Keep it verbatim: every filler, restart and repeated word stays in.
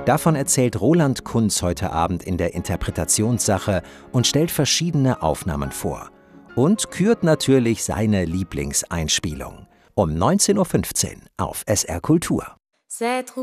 Davon erzählt Roland Kunz heute Abend in der Interpretationssache und stellt verschiedene Aufnahmen vor. Und kürt natürlich seine Lieblingseinspielung. Um neunzehn Uhr fünfzehn auf S R Kultur.